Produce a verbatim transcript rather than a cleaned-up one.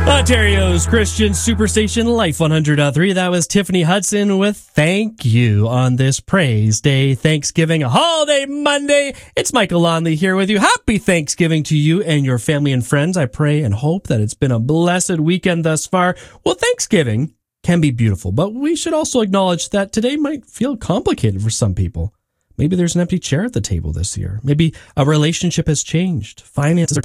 Ontario's Christian Superstation Life one hundred point three. That was Tiffany Hudson with Thank You on this Praise Day, Thanksgiving, Holiday Monday. It's Michael Lonley here with you. Happy Thanksgiving to you and your family and friends. I pray and hope that it's been a blessed weekend thus far. Well, Thanksgiving can be beautiful, but we should also acknowledge that today might feel complicated for some people. Maybe there's an empty chair at the table this year. Maybe a relationship has changed. Finances are